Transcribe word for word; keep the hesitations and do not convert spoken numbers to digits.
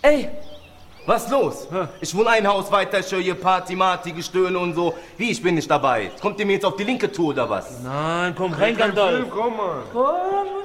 Ey, was los? Hä? Ich wohne ein Haus weiter, ich höre hier Party, Marty, Gestöhne und so. Wie, ich bin nicht dabei? Kommt ihr mir jetzt auf die linke Tour oder was? Nein, komm rein, Gandalf. Komm mal. Komm